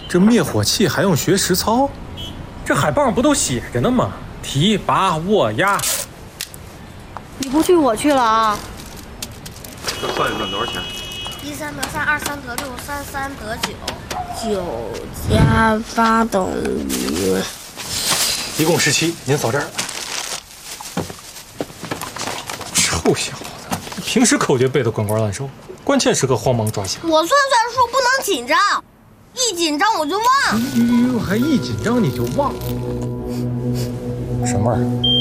这灭火器还用学实操？ 这海报不都写着呢吗？提拔握压。 你不去我去了啊！ 这算一算多少钱 ？13得3，23得6，33得9，9 加8等于一共17。您扫这儿。臭小子，平时口诀背得滚瓜烂熟，关键时刻慌忙抓瞎。 我算数不能紧张，一紧张我就忘。 还一紧张你就忘？ 什么味儿？